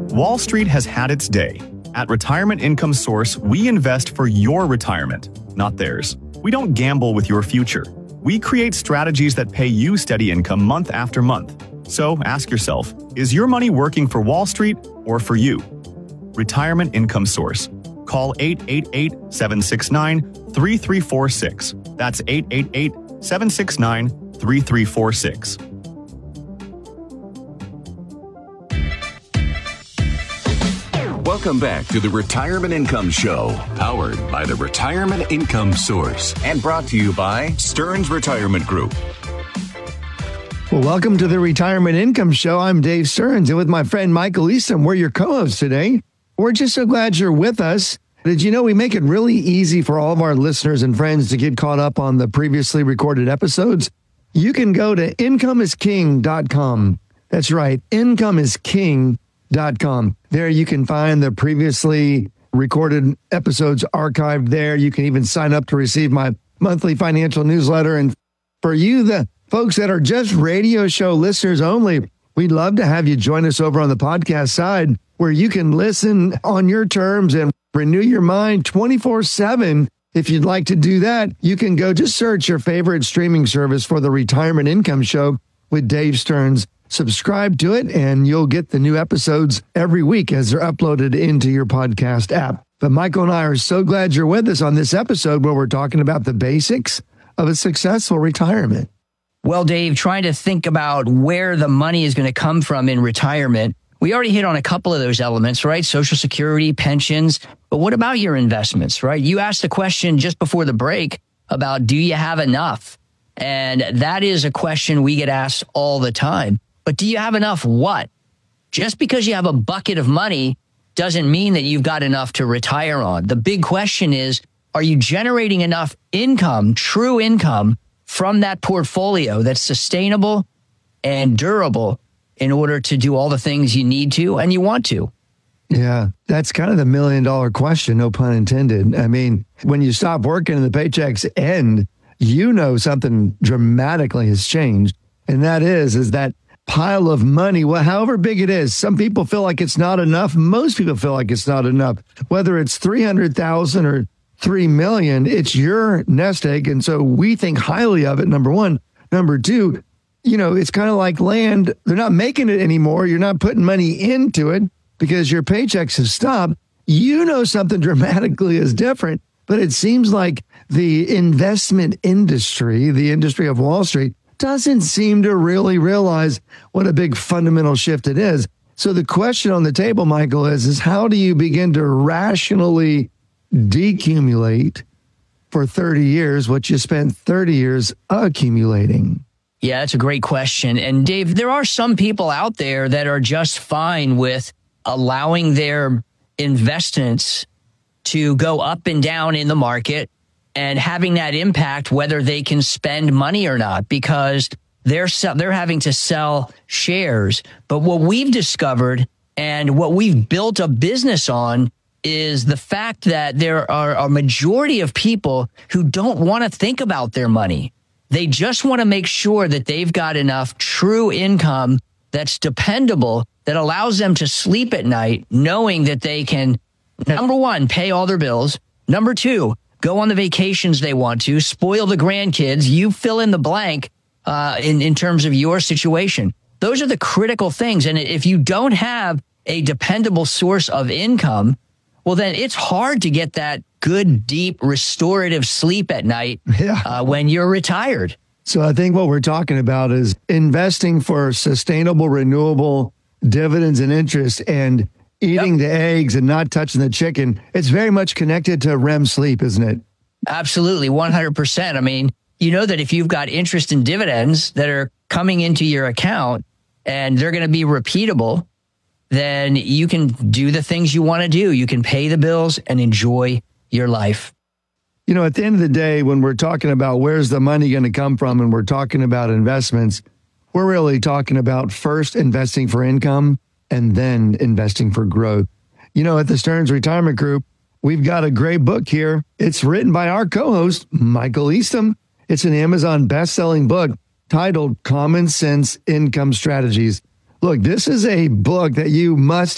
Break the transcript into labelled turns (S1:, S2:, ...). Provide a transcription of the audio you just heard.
S1: Wall Street has had its day. At Retirement Income Source, we invest for your retirement, not theirs. We don't gamble with your future. We create strategies that pay you steady income month after month. So ask yourself, is your money working for Wall Street or for you? Retirement Income Source. Call 888-769-3346. That's 888-769-3346.
S2: Welcome back to the Retirement Income Show, powered by the Retirement Income Source and brought to you by Stearns Retirement Group.
S3: Well, welcome to the Retirement Income Show. I'm Dave Stearns, and with my friend Michael Easton, we're your co-hosts today. We're just so glad you're with us. Did you know we make it really easy for all of our listeners and friends to get caught up on the previously recorded episodes? You can go to incomeisking.com. That's right, incomeisking.com. There you can find the previously recorded episodes archived there. You can even sign up to receive my monthly financial newsletter. And for you, the folks that are just radio show listeners only, we'd love to have you join us over on the podcast side where you can listen on your terms and renew your mind 24/7. If you'd like to do that, you can go just search your favorite streaming service for the Retirement Income Show with Dave Stearns. Subscribe to it, and you'll get the new episodes every week as they're uploaded into your podcast app. But Michael and I are so glad you're with us on this episode where we're talking about the basics of a successful retirement.
S4: Well, Dave, trying to think about where the money is going to come from in retirement. We already hit on a couple of those elements, right? Social Security, pensions. But what about your investments, right? You asked the question just before the break about, do you have enough? And that is a question we get asked all the time. But do you have enough what? Just because you have a bucket of money doesn't mean that you've got enough to retire on. The big question is, are you generating enough income, true income, from that portfolio that's sustainable and durable in order to do all the things you need to and you want to?
S3: Yeah, that's kind of the $1 million question, no pun intended. I mean, when you stop working and the paychecks end, you know something dramatically has changed. And that is that pile of money, well, however big it is. Some people feel like it's not enough. Most people feel like it's not enough. Whether it's 300,000 or 3 million, it's your nest egg. And so we think highly of it, number one. Number two, it's kind of like land. They're not making it anymore. You're not putting money into it because your paychecks have stopped. Something dramatically is different, but it seems like the investment industry, the industry of Wall Street, doesn't seem to really realize what a big fundamental shift it is. So the question on the table, Michael, is how do you begin to rationally decumulate for 30 years what you spent 30 years accumulating?
S4: Yeah, that's a great question. And Dave, there are some people out there that are just fine with allowing their investments to go up and down in the market and having that impact whether they can spend money or not, because they're having to sell shares. But what we've discovered and what we've built a business on is the fact that there are a majority of people who don't want to think about their money. They just want to make sure that they've got enough true income that's dependable, that allows them to sleep at night knowing that they can, number one, pay all their bills. Number two, go on the vacations they want to, spoil the grandkids. You fill in the blank in terms of your situation. Those are the critical things. And if you don't have a dependable source of income, well, then it's hard to get that good, deep, restorative sleep at night when you're retired.
S3: So I think what we're talking about is investing for sustainable, renewable dividends and interest, and eating the eggs and not touching the chicken. It's very much connected to REM sleep, isn't it?
S4: Absolutely, 100%. I mean, you know that if you've got interest and dividends that are coming into your account and they're going to be repeatable, then you can do the things you want to do. You can pay the bills and enjoy your life.
S3: At the end of the day, when we're talking about where's the money going to come from and we're talking about investments, we're really talking about first investing for income and then investing for growth. At the Stearns Retirement Group, we've got a great book here. It's written by our co-host, Michael Easton. It's an Amazon best-selling book titled Common Sense Income Strategies. Look, this is a book that you must